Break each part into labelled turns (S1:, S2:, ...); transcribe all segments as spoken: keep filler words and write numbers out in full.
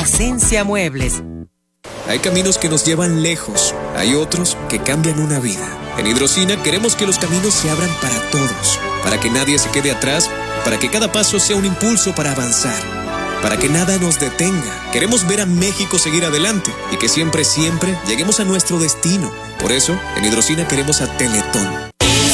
S1: Plasencia Muebles.
S2: Hay caminos que nos llevan lejos, hay otros que cambian una vida. En Hidrocina queremos que los caminos se abran para todos, para que nadie se quede atrás, para que cada paso sea un impulso para avanzar, para que nada nos detenga. Queremos ver a México seguir adelante y que siempre, siempre lleguemos a nuestro destino. Por eso, en Hidrocina queremos a Teletón.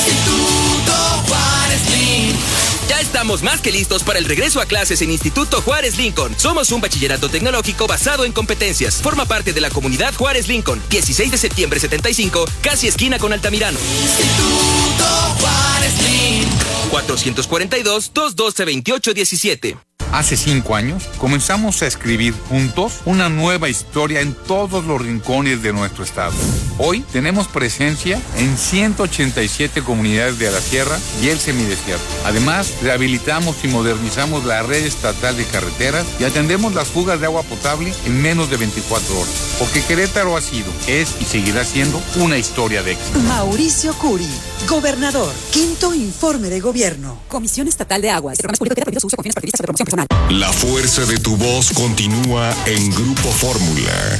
S3: Ya estamos más que listos para el regreso a clases en Instituto Juárez Lincoln. Somos un bachillerato tecnológico basado en competencias. Forma parte de la comunidad Juárez Lincoln. dieciséis de septiembre setenta y cinco, casi esquina con Altamirano. Instituto Juárez Lincoln. cuatrocientos cuarenta y dos, doscientos doce, veintiocho diecisiete.
S4: Hace cinco años comenzamos a escribir juntos una nueva historia en todos los rincones de nuestro estado. Hoy tenemos presencia en ciento ochenta y siete comunidades de la sierra y el semidesierto. Además, rehabilitamos y modernizamos la red estatal de carreteras y atendemos las fugas de agua potable en menos de veinticuatro horas. Porque Querétaro ha sido, es y seguirá siendo una historia de éxito.
S5: Mauricio Curi, gobernador. Quinto informe de gobierno.
S6: Comisión Estatal de Aguas. Programas públicos prohibido su uso con fines partidistas o de promoción personal.
S7: La fuerza de tu voz continúa en Grupo Fórmula.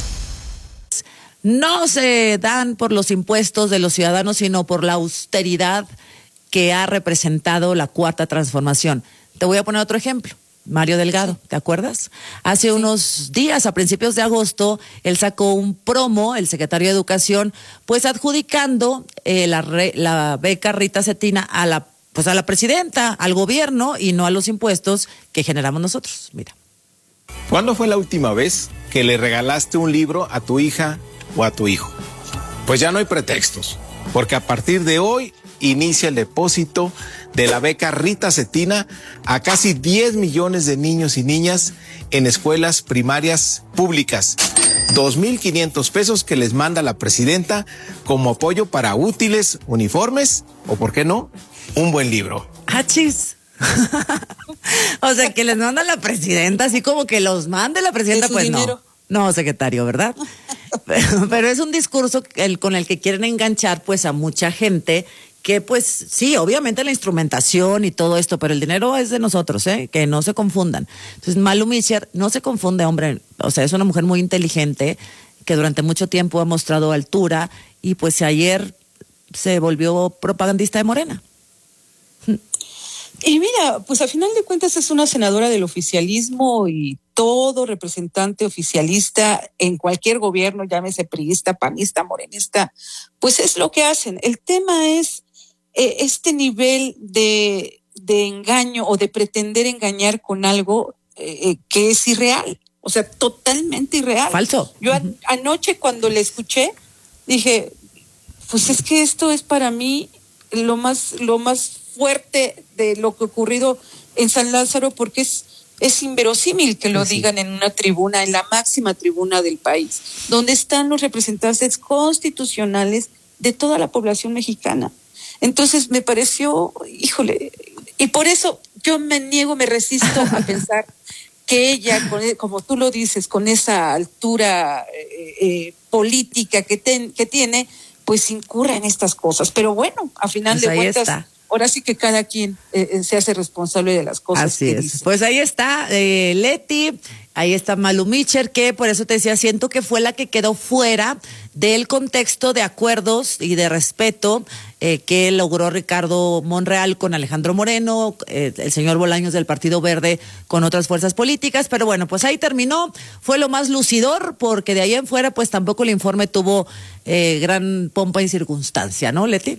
S8: No se dan por los impuestos de los ciudadanos, sino por la austeridad que ha representado la Cuarta Transformación. Te voy a poner otro ejemplo. Mario Delgado, ¿te acuerdas? Hace sí. unos días, a principios de agosto, él sacó un promo, el secretario de Educación, pues adjudicando eh, la, re, la beca Rita Cetina a la pues a la presidenta, al gobierno y no a los impuestos que generamos nosotros. Mira.
S9: ¿Cuándo fue la última vez que le regalaste un libro a tu hija o a tu hijo? Pues ya no hay pretextos, porque a partir de hoy inicia el depósito de la beca Rita Cetina a casi diez millones de niños y niñas en escuelas primarias públicas. dos mil quinientos pesos que les manda la presidenta como apoyo para útiles, uniformes o, ¿por qué no?, un buen libro.
S8: ¡Achis! O sea, que les manda la presidenta, así como que los mande la presidenta, pues dinero? no. No, secretario, ¿verdad? pero, pero es un discurso el, con el que quieren enganchar pues a mucha gente que pues sí, obviamente la instrumentación y todo esto, pero el dinero es de nosotros, ¿eh? Que no se confundan. Entonces, Malu Micher no se confunde, hombre, o sea, es una mujer muy inteligente que durante mucho tiempo ha mostrado altura y pues ayer se volvió propagandista de Morena.
S10: Y mira, pues a final de cuentas es una senadora del oficialismo y todo representante oficialista en cualquier gobierno, llámese priista, panista, morenista, pues es lo que hacen. El tema es eh, este nivel de, de engaño o de pretender engañar con algo eh, que es irreal, o sea, totalmente irreal.
S8: Falso.
S10: Yo a, anoche cuando le escuché dije, pues es que esto es para mí lo más, lo más fuerte de lo que ha ocurrido en San Lázaro, porque es, es inverosímil que lo sí. digan en una tribuna, en la máxima tribuna del país, donde están los representantes constitucionales de toda la población mexicana. Entonces me pareció, híjole, y por eso yo me niego, me resisto a pensar que ella, como tú lo dices, con esa altura eh, eh, política que, ten, que tiene, pues incurra en estas cosas. Pero bueno, a final pues de cuentas, está. Ahora sí que cada quien eh, se hace responsable de las cosas
S8: Así
S10: que
S8: es.
S10: dice.
S8: Pues ahí está eh, Leti, ahí está Malu Micher, que por eso te decía, siento que fue la que quedó fuera del contexto de acuerdos y de respeto eh, que logró Ricardo Monreal con Alejandro Moreno, eh, el señor Bolaños del Partido Verde con otras fuerzas políticas, pero bueno, pues ahí terminó, fue lo más lucidor, porque de ahí en fuera pues tampoco el informe tuvo eh, gran pompa y circunstancia, ¿no, Leti?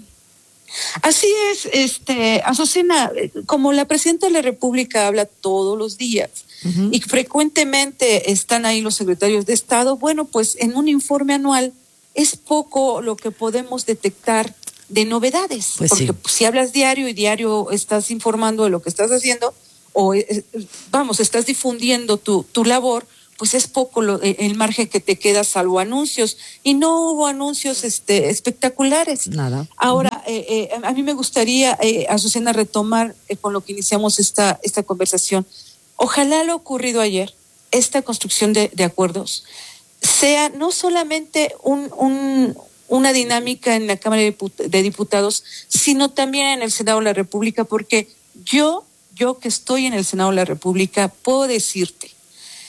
S10: Así es, este, Azucena, como la presidenta de la República habla todos los días uh-huh. y frecuentemente están ahí los secretarios de Estado, bueno, pues en un informe anual es poco lo que podemos detectar de novedades,
S8: pues
S10: porque
S8: sí.
S10: si hablas diario y diario estás informando de lo que estás haciendo o eh, vamos, estás difundiendo tu, tu labor, pues es poco lo, el margen que te queda, salvo anuncios, y no hubo anuncios este, espectaculares.
S8: Nada.
S10: Ahora, eh, eh, a mí me gustaría, eh, Azucena, retomar eh, con lo que iniciamos esta, esta conversación. Ojalá lo ocurrido ayer, esta construcción de, de acuerdos, sea no solamente un, un, una dinámica en la Cámara de Diputados, sino también en el Senado de la República, porque yo, yo que estoy en el Senado de la República, puedo decirte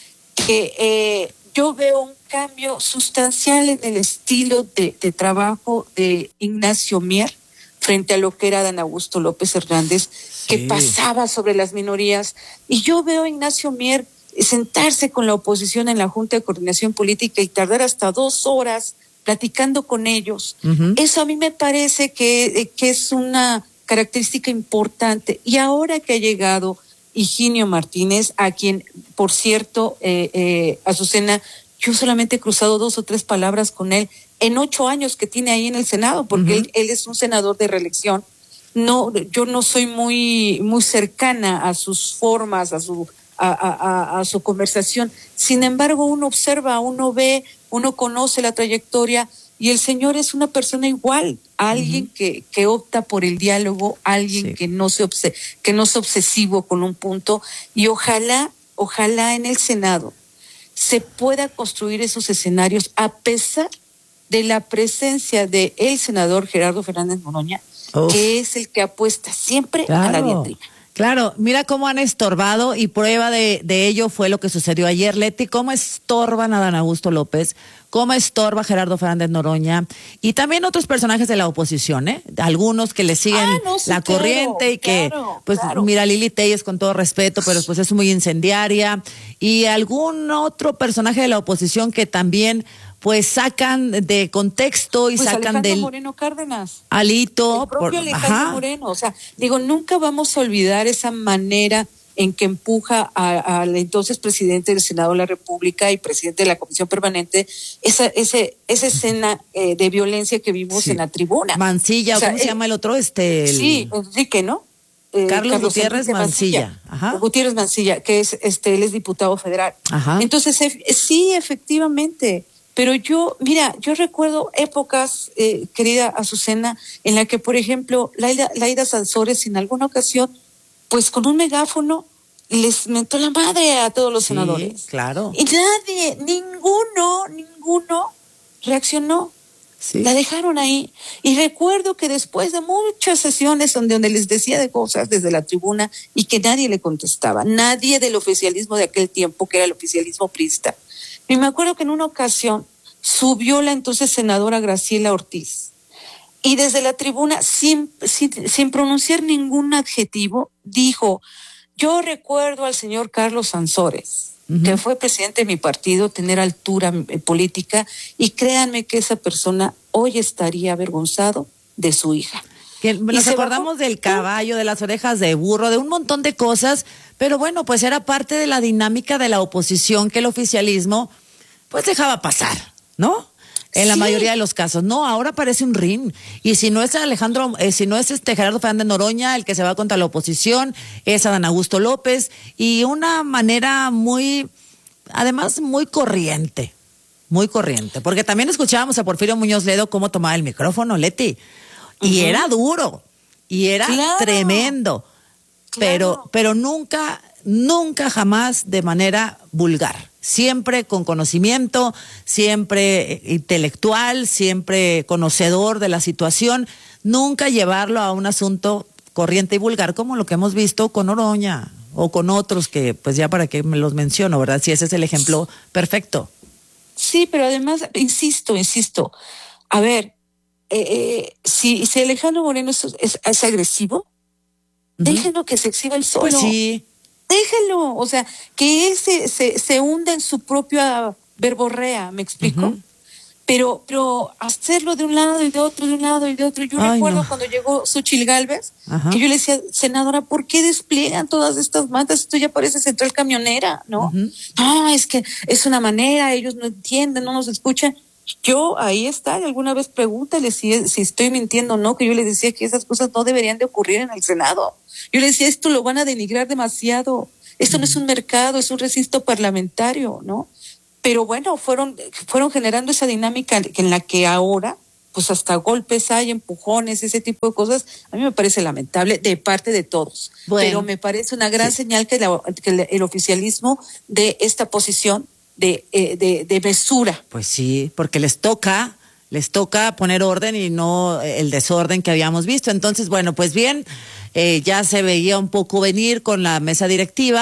S10: que eh, yo veo un cambio sustancial en el estilo de, de trabajo de Ignacio Mier frente a lo que era Dan Augusto López Hernández, sí. que pasaba sobre las minorías. Y yo veo a Ignacio Mier sentarse con la oposición en la Junta de Coordinación Política y tardar hasta dos horas platicando con ellos. Uh-huh. Eso a mí me parece que, que es una característica importante. Y ahora que ha llegado Higinio Martínez, a quien, por cierto, eh, eh, Azucena, yo solamente he cruzado dos o tres palabras con él en ocho años que tiene ahí en el Senado, porque uh-huh. él, él es un senador de reelección. No, yo no soy muy, muy cercana a sus formas, a su, a, a, a su conversación. Sin embargo, uno observa, uno ve, uno conoce la trayectoria, y el señor es una persona igual, alguien uh-huh. que, que opta por el diálogo, alguien sí. que no se obse- que no es obsesivo con un punto, y ojalá, ojalá en el Senado se pueda construir esos escenarios a pesar de la presencia de el senador Gerardo Fernández Noroña, Uf. que es el que apuesta siempre claro. a la diatriba.
S8: Claro, mira cómo han estorbado, y prueba de, de ello fue lo que sucedió ayer, Leti, cómo estorban a Dan Augusto López, cómo estorba a Gerardo Fernández Noroña, y también otros personajes de la oposición, ¿eh? Algunos que le siguen ah, no, sí, la claro, corriente y que, claro, pues, claro. mira, Lili Telles, con todo respeto, pero pues es muy incendiaria, y algún otro personaje de la oposición que también pues sacan de contexto y
S10: pues
S8: sacan
S10: Alejandro
S8: del
S10: Moreno Cárdenas,
S8: alito,
S10: el propio
S8: por,
S10: Alejandro
S8: ajá.
S10: Moreno, o sea, digo, nunca vamos a olvidar esa manera en que empuja al entonces presidente del Senado de la República y presidente de la Comisión Permanente esa ese esa escena eh, de violencia que vimos sí. en la tribuna.
S8: Mancilla, o sea, ¿cómo eh, se llama el otro? Este el...
S10: Sí, Enrique, ¿no?
S8: Eh, Carlos, Carlos Gutiérrez Mancilla. Mancilla.
S10: Ajá. Gutiérrez Mancilla, que es este él es diputado federal. Ajá. Entonces, eh, sí, efectivamente. Pero yo, mira, yo recuerdo épocas, eh, querida Azucena, en la que, por ejemplo, Laida, Laida Sansores en alguna ocasión, pues con un megáfono, les mentó la madre a todos los sí, senadores.
S8: Claro.
S10: Y nadie, ninguno, ninguno reaccionó. Sí. La dejaron ahí. Y recuerdo que después de muchas sesiones donde, donde les decía de cosas desde la tribuna y que nadie le contestaba, nadie del oficialismo de aquel tiempo, que era el oficialismo priista. Y me acuerdo que en una ocasión subió la entonces senadora Graciela Ortiz y desde la tribuna, sin, sin, sin pronunciar ningún adjetivo, dijo: yo recuerdo al señor Carlos Sansores, uh-huh. que fue presidente de mi partido, tener altura política, y créanme que esa persona hoy estaría avergonzado de su hija.
S8: Que nos acordamos bajó, del caballo, de las orejas de burro, de un montón de cosas, pero bueno, pues era parte de la dinámica de la oposición que el oficialismo pues dejaba pasar, ¿no? En sí. la mayoría de los casos. No, ahora parece un ring. Y si no es Alejandro, eh, si no es este Gerardo Fernández Noroña el que se va contra la oposición, es Adán Augusto López, y una manera muy, además muy corriente, muy corriente, porque también escuchábamos a Porfirio Muñoz Ledo cómo tomaba el micrófono, Leti. Y uh-huh. era duro, y era claro. tremendo, claro. pero pero nunca, nunca jamás de manera vulgar. Siempre con conocimiento, siempre intelectual, siempre conocedor de la situación, nunca llevarlo a un asunto corriente y vulgar como lo que hemos visto con Noroña o con otros que, pues ya para qué me los menciono, ¿verdad? Si ese es el ejemplo perfecto.
S10: Sí, pero además, insisto, insisto, a ver, Eh, eh, si, si Alejandro Moreno es, es, es agresivo, uh-huh. déjenlo que se exhiba el solo.
S8: Pues sí.
S10: Déjenlo, o sea, que él se, se, se hunda en su propia verborrea, ¿me explico? Uh-huh. Pero, pero hacerlo de un lado y de otro, de un lado y de otro. Yo Ay, recuerdo no. cuando llegó Xóchitl Gálvez, uh-huh. que yo le decía, senadora, ¿por qué despliegan todas estas mantas? Esto ya parece central camionera, ¿no? Uh-huh. No, es que es una manera, ellos no entienden, no nos escuchan. Yo, ahí está, y alguna vez pregúntale si, si estoy mintiendo o no, que yo le decía que esas cosas no deberían de ocurrir en el Senado. Yo le decía, esto lo van a denigrar demasiado, esto mm. no es un mercado, es un recinto parlamentario, ¿no? Pero bueno, fueron, fueron generando esa dinámica en la que ahora, pues hasta golpes hay, empujones, ese tipo de cosas. A mí me parece lamentable de parte de todos, bueno, pero me parece una gran sí. señal que, la, que el, el oficialismo de esta posición De, eh, de, de mesura.
S8: Pues sí, porque les toca, les toca poner orden y no el desorden que habíamos visto. Entonces, bueno, pues bien, eh, ya se veía un poco venir con la mesa directiva,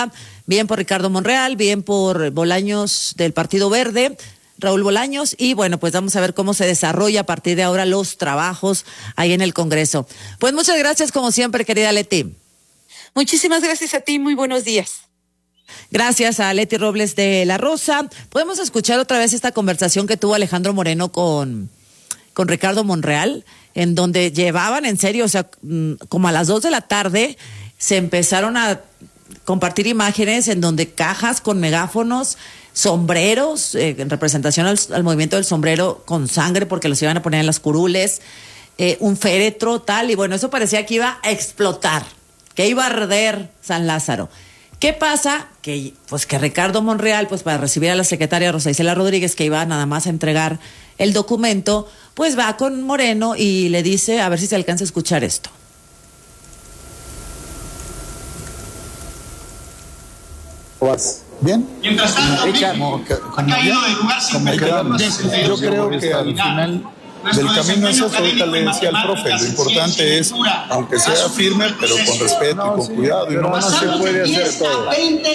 S8: Bien por Ricardo Monreal, bien por Bolaños del Partido Verde, Raúl Bolaños, y bueno, pues vamos a ver cómo se desarrolla a partir de ahora los trabajos ahí en el Congreso. Pues muchas gracias como siempre, querida Leti.
S10: Muchísimas gracias a ti, muy buenos días.
S8: Gracias a Leti Robles de La Rosa. Podemos escuchar otra vez esta conversación que tuvo Alejandro Moreno con, con Ricardo Monreal, en donde llevaban en serio, o sea, como a las dos de la tarde, se empezaron a compartir imágenes en donde cajas con megáfonos, sombreros, eh, en representación al, al movimiento del sombrero con sangre porque los iban a poner en las curules, eh, un féretro, tal, y bueno, eso parecía que iba a explotar, que iba a arder San Lázaro. ¿Qué pasa? Que pues que Ricardo Monreal, pues para recibir a la secretaria Rosa Isela Rodríguez, que iba nada más a entregar el documento, pues va con Moreno y le dice, a ver si se alcanza a escuchar esto.
S1: ¿Vas bien?
S11: Mientras tanto,
S1: Richard,
S11: como, como ha caído de lugar sin precedentes.
S1: Yo creo que al final del camino es eso. Ahorita le decía al profe, lo importante es, aunque sea firme, pero con respeto y con cuidado, y no más se puede hacer todo.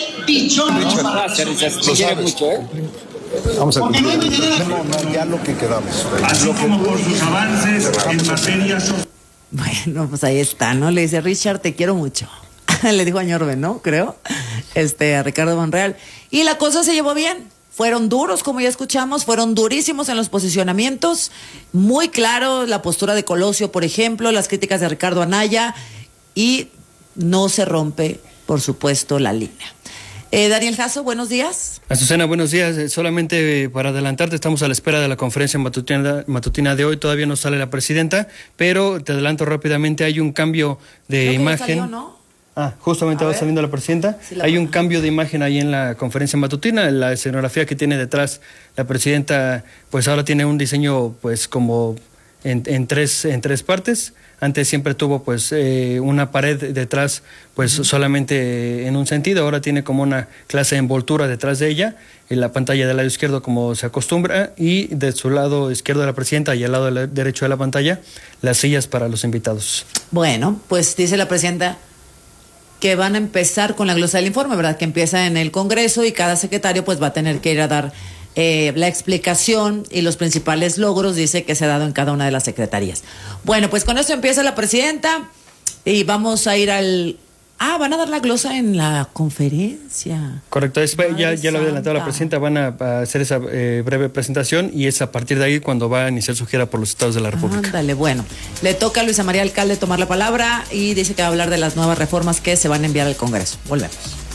S1: Richard, mucho, ¿eh? Vamos a cumplir. No, no, ya lo que quedamos.
S11: Así como por sus avances en materia.
S8: Bueno, pues ahí está, ¿no? Le dice, Richard, te quiero mucho. Le dijo a Ñorbe, ¿no? Creo, este, a Ricardo Monreal. Y la cosa se llevó bien. Fueron duros, como ya escuchamos, fueron durísimos en los posicionamientos. Muy claro la postura de Colosio, por ejemplo, las críticas de Ricardo Anaya. Y no se rompe, por supuesto, la línea. Eh, Daniel Jasso, buenos días.
S12: Azucena, buenos días. Eh, solamente eh, para adelantarte, estamos a la espera de la conferencia matutina, matutina de hoy. Todavía no sale la presidenta, pero te adelanto rápidamente, hay un cambio de
S8: Creo que
S12: imagen.
S8: Ya salió, ¿no?
S12: Ah, justamente a va ver. Saliendo la presidenta. Sí, la Hay un cambio de imagen ahí en la conferencia matutina. La escenografía que tiene detrás la presidenta, pues ahora tiene un diseño pues como en, en, tres, en tres partes. Antes siempre tuvo pues eh, una pared detrás pues uh-huh. solamente en un sentido. Ahora tiene como una clase de envoltura detrás de ella. En la pantalla del lado izquierdo como se acostumbra, y de su lado izquierdo de la presidenta y al lado derecho de la pantalla las sillas para los invitados.
S8: Bueno, pues dice la presidenta que van a empezar con la glosa del informe, ¿verdad? Que empieza en el Congreso y cada secretario pues va a tener que ir a dar eh, la explicación y los principales logros, dice, que se ha dado en cada una de las secretarías. Bueno, pues con esto empieza la presidenta y vamos a ir al... Ah, van a dar la glosa en la conferencia.
S12: Correcto, es, ya, ya lo había adelantado la presidenta, van a, a hacer esa eh, breve presentación y es a partir de ahí cuando va a iniciar su gira por los estados de la República.
S8: Ándale, bueno, le toca a Luisa María Alcalde tomar la palabra y dice que va a hablar de las nuevas reformas que se van a enviar al Congreso. Volvemos.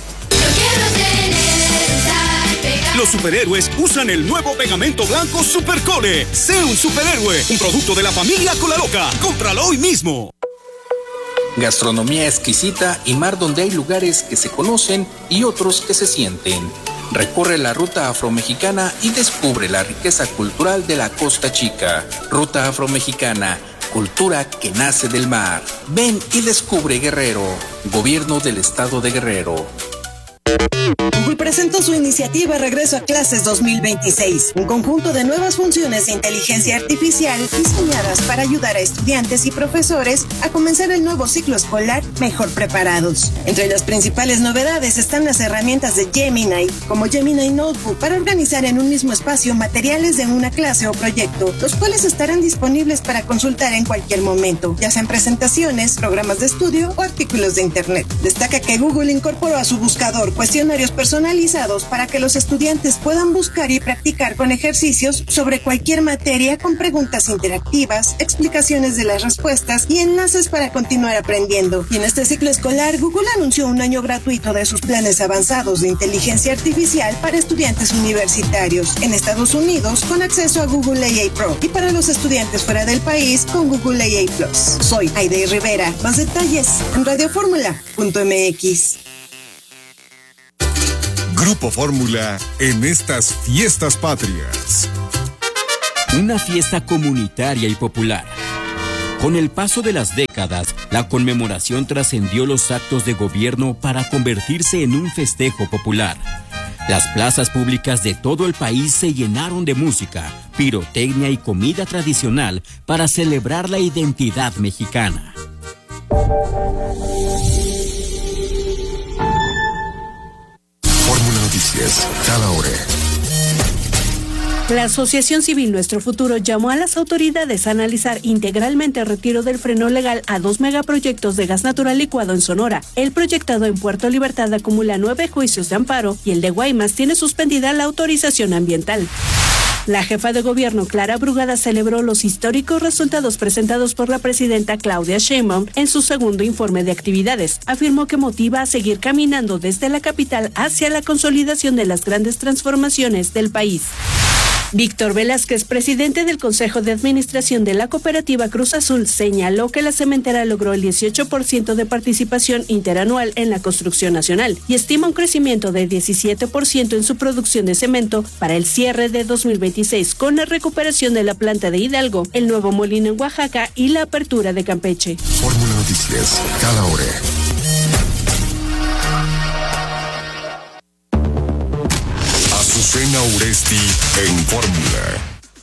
S13: Los superhéroes usan el nuevo pegamento blanco Supercole. Sé un superhéroe, un producto de la familia Colaloca. Cómpralo hoy mismo.
S14: Gastronomía exquisita y mar donde hay lugares que se conocen y otros que se sienten. Recorre la ruta afromexicana y descubre la riqueza cultural de la Costa Chica. Ruta afromexicana, cultura que nace del mar. Ven y descubre Guerrero. Gobierno del Estado de Guerrero.
S15: Google presentó su iniciativa Regreso a Clases dos mil veintiséis, un conjunto de nuevas funciones de inteligencia artificial diseñadas para ayudar a estudiantes y profesores a comenzar el nuevo ciclo escolar mejor preparados. Entre las principales novedades están las herramientas de Gemini, como Gemini Notebook, para organizar en un mismo espacio materiales de una clase o proyecto, los cuales estarán disponibles para consultar en cualquier momento, ya sean presentaciones, programas de estudio o artículos de Internet. Destaca que Google incorporó a su buscador cuestionarios personalizados para que los estudiantes puedan buscar y practicar con ejercicios sobre cualquier materia con preguntas interactivas, explicaciones de las respuestas y enlaces para continuar aprendiendo. Y en este ciclo escolar, Google anunció un año gratuito de sus planes avanzados de inteligencia artificial para estudiantes universitarios en Estados Unidos con acceso a Google A I Pro y para los estudiantes fuera del país con Google A I Plus. Soy Aide Rivera. Más detalles en radio fórmula punto m x.
S7: Grupo Fórmula en estas fiestas patrias.
S16: Una fiesta comunitaria y popular. Con el paso de las décadas, la conmemoración trascendió los actos de gobierno para convertirse en un festejo popular. Las plazas públicas de todo el país se llenaron de música, pirotecnia y comida tradicional para celebrar la identidad mexicana.
S7: Noticias, cada hora.
S17: La Asociación Civil Nuestro Futuro llamó a las autoridades a analizar integralmente el retiro del freno legal a dos megaproyectos de gas natural licuado en Sonora. El proyectado en Puerto Libertad acumula nueve juicios de amparo y el de Guaymas tiene suspendida la autorización ambiental. La jefa de gobierno, Clara Brugada, celebró los históricos resultados presentados por la presidenta Claudia Sheinbaum en su segundo informe de actividades. Afirmó que motiva a seguir caminando desde la capital hacia la consolidación de las grandes transformaciones del país. Víctor Velázquez, presidente del Consejo de Administración de la Cooperativa Cruz Azul, señaló que la cementera logró el dieciocho por ciento de participación interanual en la construcción nacional y estima un crecimiento de diecisiete por ciento en su producción de cemento para el cierre de dos mil veintiséis con la recuperación de la planta de Hidalgo, el nuevo molino en Oaxaca y la apertura de Campeche.
S7: Fórmula Noticias, cada hora. Azucena Uresti en Fórmula.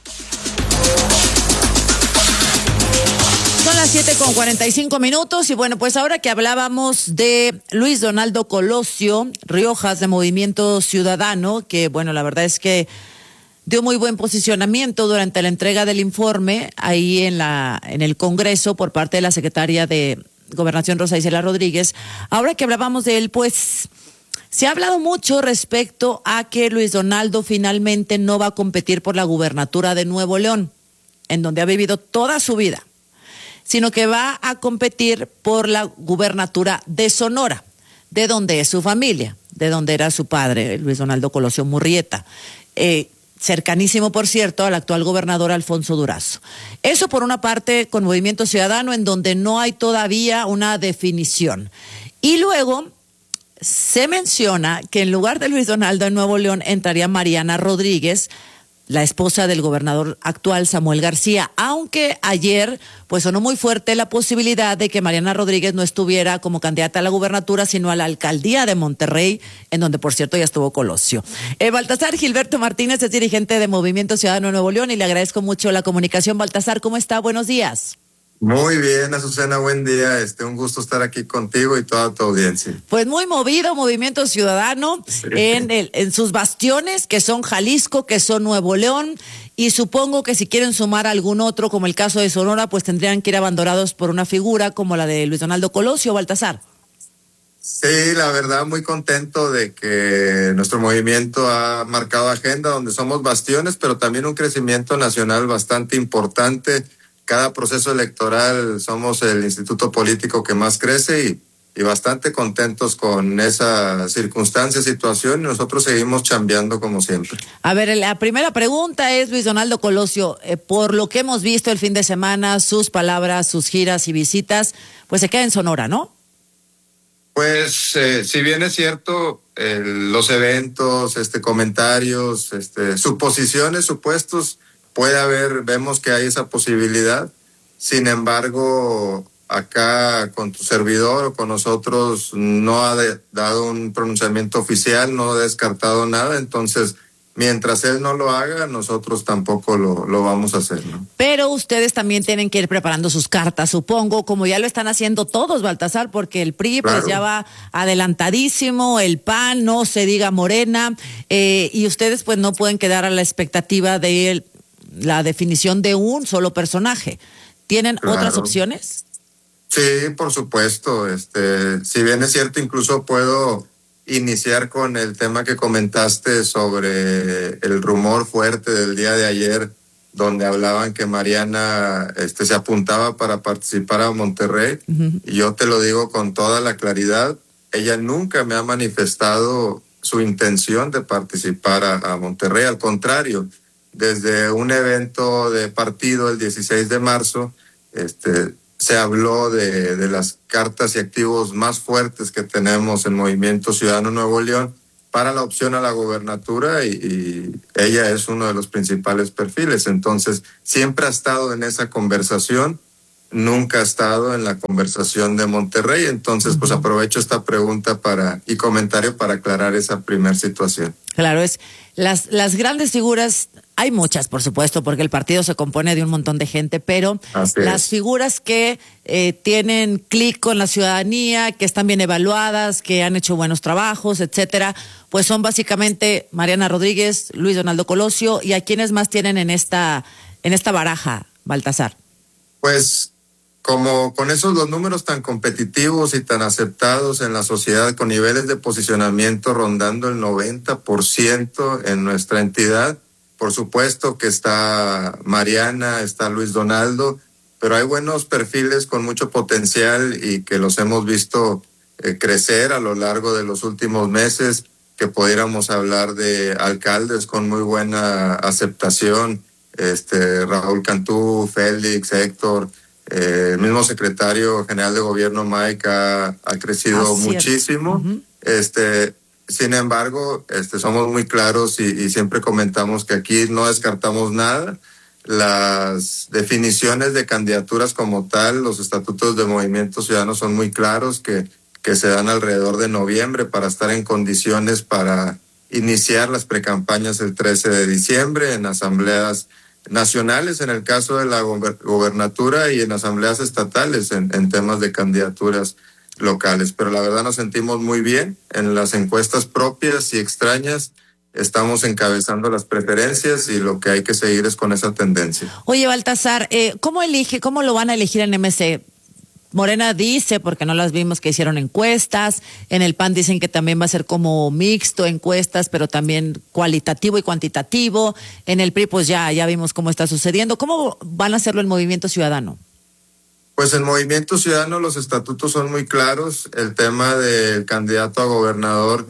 S8: Son las siete con cuarenta y cinco minutos y bueno, pues ahora que hablábamos de Luis Donaldo Colosio Riojas de Movimiento Ciudadano, que bueno, la verdad es que dio muy buen posicionamiento durante la entrega del informe ahí en la en el Congreso por parte de la secretaria de Gobernación, Rosa Isela Rodríguez. Ahora que hablábamos de él, pues se ha hablado mucho respecto a que Luis Donaldo finalmente no va a competir por la gubernatura de Nuevo León, en donde ha vivido toda su vida, sino que va a competir por la gubernatura de Sonora, de donde es su familia, de donde era su padre, Luis Donaldo Colosio Murrieta, eh, cercanísimo, por cierto, al actual gobernador Alfonso Durazo. Eso por una parte con Movimiento Ciudadano, en donde no hay todavía una definición. Y luego se menciona que en lugar de Luis Donaldo en Nuevo León entraría Mariana Rodríguez, la esposa del gobernador actual Samuel García, aunque ayer pues sonó muy fuerte la posibilidad de que Mariana Rodríguez no estuviera como candidata a la gubernatura, sino a la alcaldía de Monterrey, en donde por cierto ya estuvo Colosio. Eh, Baltasar Gilberto Martínez es dirigente de Movimiento Ciudadano Nuevo León y le agradezco mucho la comunicación. Baltasar, ¿cómo está? Buenos días.
S18: Muy bien, Azucena, buen día. Este, un gusto estar aquí contigo y toda tu audiencia.
S8: Pues muy movido Movimiento Ciudadano sí. en, el, en sus bastiones, que son Jalisco, que son Nuevo León, y supongo que si quieren sumar algún otro, como el caso de Sonora, pues tendrían que ir abandonados por una figura como la de Luis Donaldo Colosio, Baltasar.
S18: Sí, la verdad, muy contento de que nuestro movimiento ha marcado agenda, donde somos bastiones, pero también un crecimiento nacional bastante importante. Cada proceso electoral somos el instituto político que más crece y, y bastante contentos con esa circunstancia, situación, y nosotros seguimos chambeando como siempre.
S8: A ver, la primera pregunta es, Luis Donaldo Colosio, eh, por lo que hemos visto el fin de semana, sus palabras, sus giras y visitas, pues se queda en Sonora, ¿no?
S18: Pues, eh, si bien es cierto, eh, los eventos, este, comentarios, este, suposiciones, supuestos, puede haber, vemos que hay esa posibilidad. Sin embargo, acá con tu servidor o con nosotros no ha de, dado un pronunciamiento oficial, no ha descartado nada. Entonces, mientras él no lo haga, nosotros tampoco lo, lo vamos a hacer, ¿no?
S8: Pero ustedes también tienen que ir preparando sus cartas, supongo, como ya lo están haciendo todos, Baltasar, porque el P R I claro. pues ya va adelantadísimo, el P A N, no se diga Morena, eh, y ustedes pues no pueden quedar a la expectativa de él. La definición de un solo personaje. ¿Tienen claro. otras opciones?
S18: Sí, por supuesto. Este, si bien es cierto, incluso puedo iniciar con el tema que comentaste sobre el rumor fuerte del día de ayer, donde hablaban que Mariana este, se apuntaba para participar a Monterrey. Uh-huh. Y yo te lo digo con toda la claridad, ella nunca me ha manifestado su intención de participar a, a Monterrey. Al contrario, desde un evento de partido el dieciséis de marzo, este, se habló de, de las cartas y activos más fuertes que tenemos en Movimiento Ciudadano Nuevo León para la opción a la gobernatura y, y ella es uno de los principales perfiles. Entonces, siempre ha estado en esa conversación. nunca ha estado en la conversación de Monterrey. Entonces, uh-huh. pues aprovecho esta pregunta para y comentario para aclarar esa primera situación.
S8: Claro, es las, las grandes figuras, hay muchas, por supuesto, porque el partido se compone de un montón de gente, pero Así las es. figuras que eh, tienen clic con la ciudadanía, que están bien evaluadas, que han hecho buenos trabajos, etcétera, pues son básicamente Mariana Rodríguez, Luis Donaldo Colosio, y a quienes más tienen en esta, en esta baraja, Baltasar.
S18: Pues como con esos los números tan competitivos y tan aceptados en la sociedad, con niveles de posicionamiento rondando el noventa por ciento en nuestra entidad, por supuesto que está Mariana, está Luis Donaldo, pero hay buenos perfiles con mucho potencial y que los hemos visto eh, crecer a lo largo de los últimos meses, que pudiéramos hablar de alcaldes con muy buena aceptación, este Raúl Cantú, Félix, Héctor, eh, el mismo secretario general de gobierno Mike ha, ha crecido Así muchísimo. Uh-huh. Este, sin embargo, este, somos muy claros y, y siempre comentamos que aquí no descartamos nada. Las definiciones de candidaturas como tal, los estatutos de Movimiento Ciudadano son muy claros, que, que se dan alrededor de noviembre para estar en condiciones para iniciar las precampañas el trece de diciembre en asambleas nacionales, en el caso de la gobernatura, y en asambleas estatales en, en temas de candidaturas locales. Pero la verdad nos sentimos muy bien en las encuestas propias y extrañas. Estamos encabezando las preferencias y lo que hay que seguir es con esa tendencia.
S8: Oye, Baltasar, eh, ¿cómo elige, cómo lo van a elegir en M C? Morena dice, porque no las vimos, que hicieron encuestas. En el P A N dicen que también va a ser como mixto encuestas, pero también cualitativo y cuantitativo. En el P R I pues ya, ya vimos cómo está sucediendo. ¿Cómo van a hacerlo el Movimiento Ciudadano?
S18: Pues en Movimiento Ciudadano los estatutos son muy claros. El tema del candidato a gobernador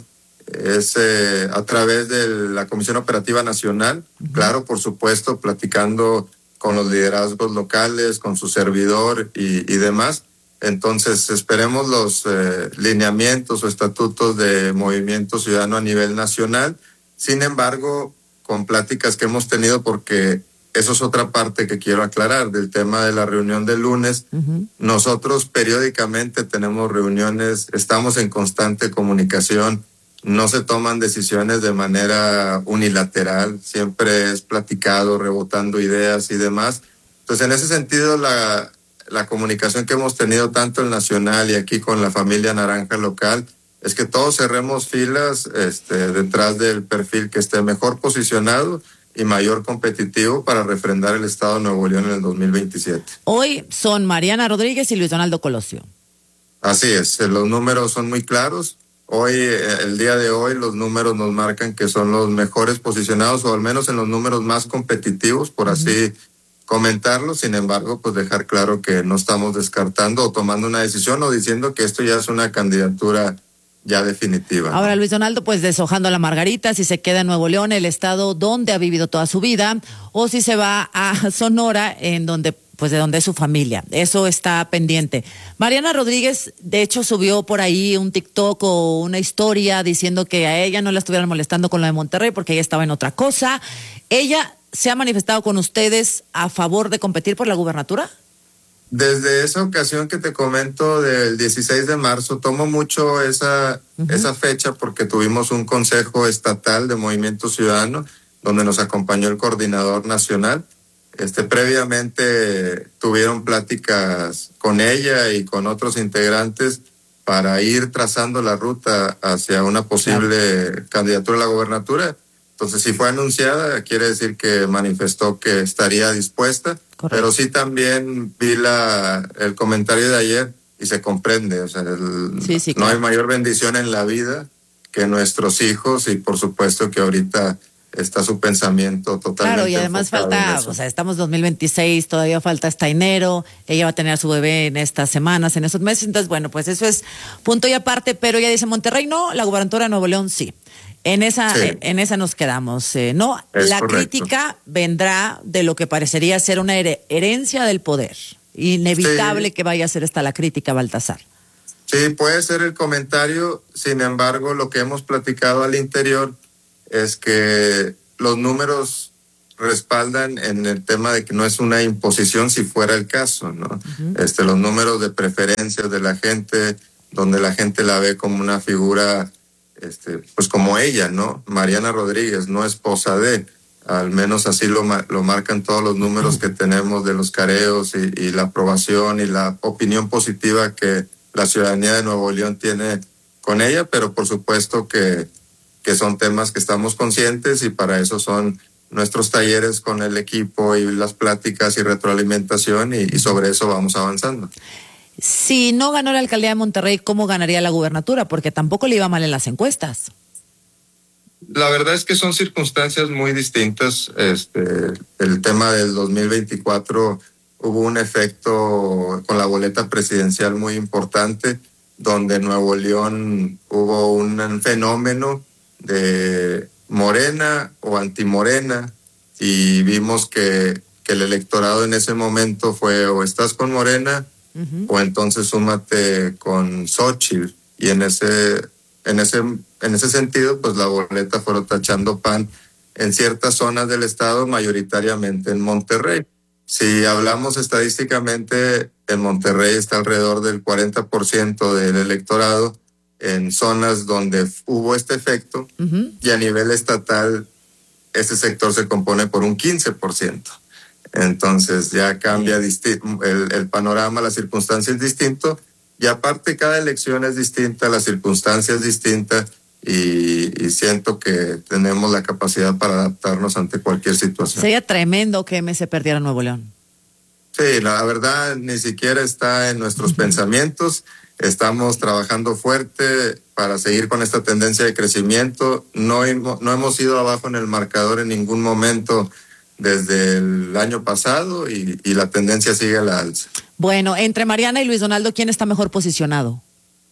S18: es eh, a través de la Comisión Operativa Nacional. Uh-huh. Claro, por supuesto, platicando con los liderazgos locales, con su servidor y, y demás. Entonces, esperemos los eh, lineamientos o estatutos de Movimiento Ciudadano a nivel nacional. Sin embargo, con pláticas que hemos tenido, porque eso es otra parte que quiero aclarar del tema de la reunión del lunes. Uh-huh. Nosotros periódicamente tenemos reuniones, estamos en constante comunicación, no se toman decisiones de manera unilateral, siempre es platicado, rebotando ideas y demás. Entonces, en ese sentido, la... la comunicación que hemos tenido tanto en Nacional y aquí con la familia Naranja local es que todos cerremos filas este, detrás del perfil que esté mejor posicionado y mayor competitivo para refrendar el Estado de Nuevo León en el dos mil veintisiete.
S8: Hoy son Mariana Rodríguez y Luis Donaldo Colosio.
S18: Así es, los números son muy claros. Hoy, el día de hoy, los números nos marcan que son los mejores posicionados, o al menos en los números más competitivos, por uh-huh. así comentarlo. Sin embargo, pues dejar claro que no estamos descartando o tomando una decisión o diciendo que esto ya es una candidatura ya definitiva.
S8: Ahora, ¿no? Luis Donaldo, pues deshojando la margarita, si se queda en Nuevo León, el estado donde ha vivido toda su vida, o si se va a Sonora, en donde, pues de donde es su familia. Eso está pendiente. Mariana Rodríguez, de hecho, subió por ahí un TikTok o una historia diciendo que a ella no la estuvieran molestando con lo de Monterrey porque ella estaba en otra cosa. Ella ¿se ha manifestado con ustedes a favor de competir por la gubernatura?
S18: Desde esa ocasión que te comento del dieciséis de marzo, tomo mucho esa, uh-huh. esa fecha porque tuvimos un consejo estatal de Movimiento Ciudadano donde nos acompañó el coordinador nacional. Este, previamente tuvieron pláticas con ella y con otros integrantes para ir trazando la ruta hacia una posible claro. candidatura a la gubernatura. Entonces, si fue anunciada, quiere decir que manifestó que estaría dispuesta. Correcto. Pero sí también vi la, el comentario de ayer y se comprende. O sea, el, sí, sí, no claro. hay mayor bendición en la vida que nuestros hijos, y por supuesto que ahorita está su pensamiento totalmente.
S8: Claro, y además falta, o sea, estamos dos mil veintiséis, todavía falta hasta enero, ella va a tener a su bebé en estas semanas, en esos meses. Entonces, bueno, pues eso es punto y aparte, pero ella dice Monterrey no, la gubernatura de Nuevo León sí. En esa, sí. en esa nos quedamos, eh, ¿no? Es la correcto. Crítica vendrá de lo que parecería ser una her- herencia del poder. Inevitable sí. que vaya a ser esta la crítica, Baltasar.
S18: Sí, puede ser el comentario. Sin embargo, lo que hemos platicado al interior es que los números respaldan en el tema de que no es una imposición si fuera el caso, ¿no? Uh-huh. Este, los números de preferencias de la gente, donde la gente la ve como una figura, este, pues como ella, ¿no? Mariana Rodríguez, no esposa de, al menos así lo, lo marcan todos los números que tenemos de los careos y, y la aprobación y la opinión positiva que la ciudadanía de Nuevo León tiene con ella, pero por supuesto que, que son temas que estamos conscientes y para eso son nuestros talleres con el equipo y las pláticas y retroalimentación y, y sobre eso vamos avanzando.
S8: Si no ganó la alcaldía de Monterrey, ¿cómo ganaría la gubernatura? Porque tampoco le iba mal en las encuestas.
S18: La verdad es que son circunstancias muy distintas. Este, el tema del dos mil veinticuatro hubo un efecto con la boleta presidencial muy importante, donde en Nuevo León hubo un fenómeno de Morena o antimorena y vimos que, que el electorado en ese momento fue o estás con Morena uh-huh. o entonces súmate con Xóchitl y en ese en ese en ese sentido pues la boleta fue tachando P A N en ciertas zonas del estado, mayoritariamente en Monterrey. Si hablamos estadísticamente, en Monterrey está alrededor del cuarenta por ciento del electorado en zonas donde hubo este efecto uh-huh. y a nivel estatal ese sector se compone por un quince por ciento. Entonces ya cambia sí. disti- el, el panorama, la circunstancia es distinto y aparte cada elección es distinta, la circunstancia es distinta y, y siento que tenemos la capacidad para adaptarnos ante cualquier situación.
S8: Sería tremendo que M se perdiera en Nuevo León.
S18: Sí, la verdad ni siquiera está en nuestros uh-huh. pensamientos. Estamos trabajando fuerte para seguir con esta tendencia de crecimiento. No, no hemos ido abajo en el marcador en ningún momento desde el año pasado y, y la tendencia sigue a la alza.
S8: Bueno, entre Mariana y Luis Donaldo, ¿quién está mejor posicionado?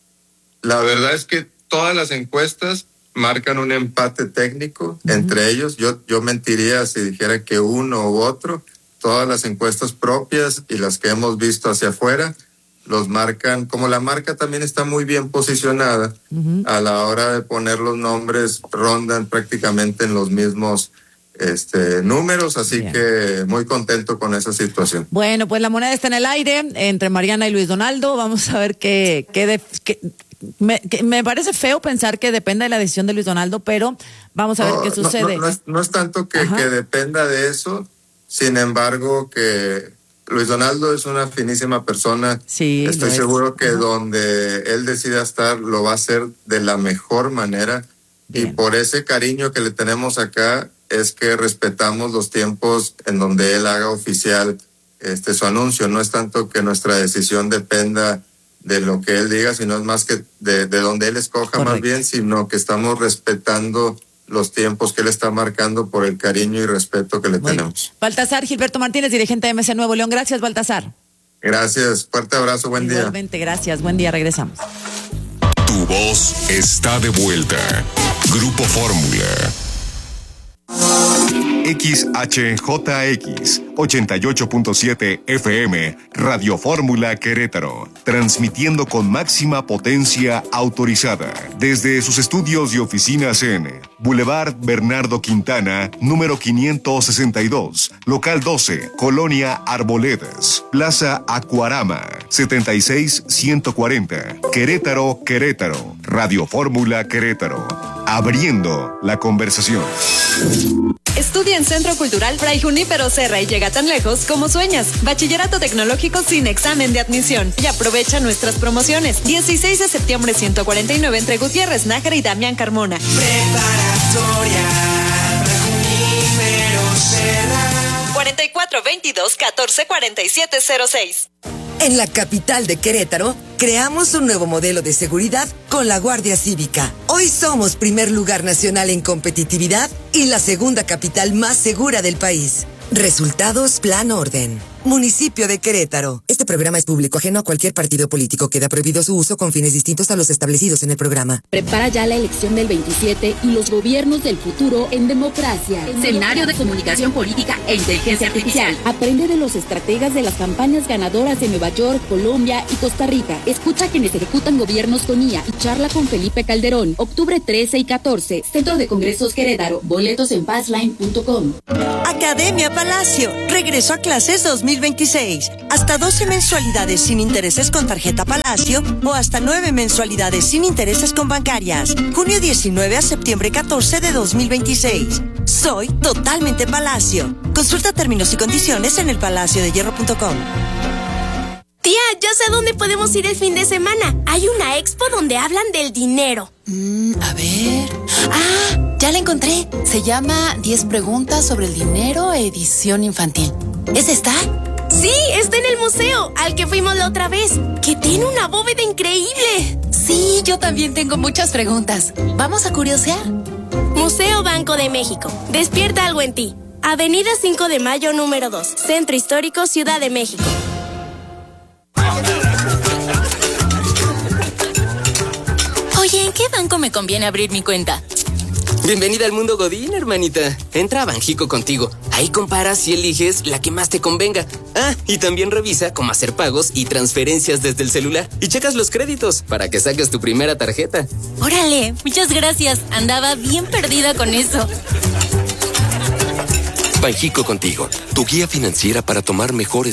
S18: La verdad es que todas las encuestas marcan un empate técnico uh-huh. entre ellos. Yo, yo mentiría si dijera que uno u otro. Todas las encuestas propias y las que hemos visto hacia afuera los marcan, como la marca también está muy bien posicionada, uh-huh. a la hora de poner los nombres rondan prácticamente en los mismos este, números, así bien. Que muy contento con esa situación.
S8: Bueno, pues la moneda está en el aire entre Mariana y Luis Donaldo, vamos a ver qué... qué, de, qué me, que me parece feo pensar que dependa de la decisión de Luis Donaldo, pero vamos a no, ver qué sucede.
S18: No, no, no, es, no es tanto que, que dependa de eso, sin embargo que... Luis Donaldo es una finísima persona.
S8: Sí,
S18: estoy seguro que uh-huh. donde él decida estar lo va a hacer de la mejor manera. Bien. Y por ese cariño que le tenemos acá es que respetamos los tiempos en donde él haga oficial este su anuncio. No es tanto que nuestra decisión dependa de lo que él diga, sino es más que de, de donde él escoja. Correcto. Más bien, sino que estamos respetando los tiempos que él está marcando por el cariño y respeto que le bueno. tenemos.
S8: Baltasar Gilberto Martínez, dirigente de M C Nuevo León. Gracias, Baltasar.
S18: Gracias, fuerte abrazo, buen
S8: Igualmente,
S18: día.
S8: Igualmente, gracias, buen día, regresamos.
S7: Tu voz está de vuelta. Grupo Fórmula. X H J X ochenta y ocho punto siete F M, Radio Fórmula Querétaro, transmitiendo con máxima potencia autorizada desde sus estudios y oficinas en Boulevard Bernardo Quintana, número quinientos sesenta y dos, local doce, Colonia Arboledas, Plaza Acuarama, setenta y seis ciento cuarenta, Querétaro, Querétaro, Radio Fórmula Querétaro, abriendo la conversación.
S19: Estudia en Centro Cultural Fray Junípero Serra y llega tan lejos como sueñas. Bachillerato tecnológico sin examen de admisión. Y aprovecha nuestras promociones. dieciséis de septiembre ciento cuarenta y nueve entre Gutiérrez Nájera y Damián Carmona.
S20: Preparatoria Fray Junípero Serra.
S19: cuarenta y cuatro veintidós catorce cuarenta y siete cero seis.
S21: En la capital de Querétaro, creamos un nuevo modelo de seguridad con la Guardia Cívica. Hoy somos primer lugar nacional en competitividad y la segunda capital más segura del país. Resultados Plan Orden. Municipio de Querétaro. Este programa es público, ajeno a cualquier partido político. Queda prohibido su uso con fines distintos a los establecidos en el programa.
S2: Prepara ya la elección del veintisiete y los gobiernos del futuro en democracia.
S22: Seminario de Comunicación Política e Inteligencia Artificial.
S2: Aprende de los estrategas de las campañas ganadoras de Nueva York, Colombia y Costa Rica. Escucha a quienes ejecutan gobiernos con I A y charla con Felipe Calderón. Octubre trece y catorce. Centro de Congresos Querétaro. Boletos en passline punto com.
S23: Academia Palacio. Regreso a clases dos mil veintiséis. Hasta doce mensualidades sin intereses con tarjeta Palacio o hasta nueve mensualidades sin intereses con bancarias. Junio diecinueve a septiembre catorce de dos mil veintiséis. Soy totalmente Palacio. Consulta términos y condiciones en el palacio de hierro punto com.
S24: Tía, ya sé dónde podemos ir el fin de semana. Hay una expo donde hablan del dinero.
S25: Mm, a ver. Ah, ya la encontré. Se llama diez preguntas sobre el dinero, edición infantil. ¿Es esta?
S24: Sí, está en el museo, al que fuimos la otra vez, que tiene una bóveda increíble.
S25: Sí, yo también tengo muchas preguntas. ¿Vamos a curiosear?
S24: Museo Banco de México. Despierta algo en ti. Avenida cinco de mayo, número dos. Centro Histórico, Ciudad de México.
S25: Oye, ¿en qué banco me conviene abrir mi cuenta?
S3: Bienvenida al mundo Godín, hermanita. Entra a Banjico Contigo. Ahí comparas y eliges la que más te convenga. Ah, y también revisa cómo hacer pagos y transferencias desde el celular. Y checas los créditos para que saques tu primera tarjeta.
S25: Órale, muchas gracias. Andaba bien perdida con eso.
S26: Banjico Contigo, tu guía financiera para tomar mejores